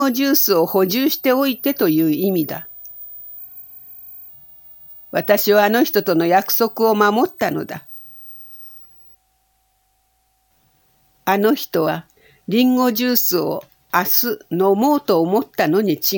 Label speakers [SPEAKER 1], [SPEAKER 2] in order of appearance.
[SPEAKER 1] ジュースを補充しておいてという意味だ。私はあの人との約束を守ったのだ。あの人はリンゴジュースを明日飲もうと思ったのに違